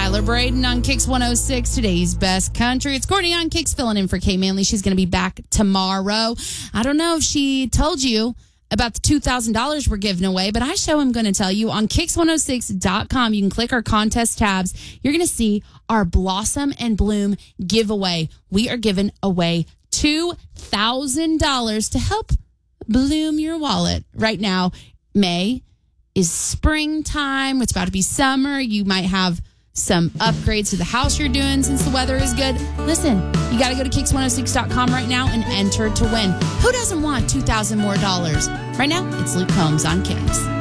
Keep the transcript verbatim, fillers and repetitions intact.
Tyler Braden on Kix one oh six, today's best country. It's Courtney on Kix filling in for Kay Manley. She's going to be back tomorrow. I don't know if she told you about the two thousand dollars we're giving away, but I show am going to tell you on Kix one oh six dot com. You can click our contest tabs. You're going to see our Blossom and Bloom giveaway. We are giving away two thousand dollars to help bloom your wallet. Right now, May is springtime. It's about to be summer. You might have some upgrades to the house you're doing since the weather is good. Listen, you got to go to Kix one oh six dot com right now and enter to win. Who doesn't want two thousand more dollars? Right now, it's Luke Combs on Kix.